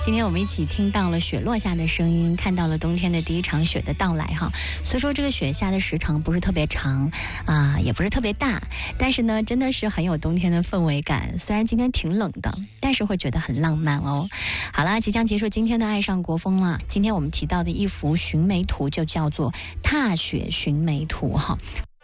今天我们一起听到了雪落下的声音，看到了冬天的第一场雪的到来哈。所以说这个雪下的时长不是特别长也不是特别大，但是呢真的是很有冬天的氛围感。虽然今天挺冷的，但是会觉得很浪漫哦。好了，即将结束今天的爱上国风了。今天我们提到的一幅寻梅图就叫做踏雪寻梅图哈。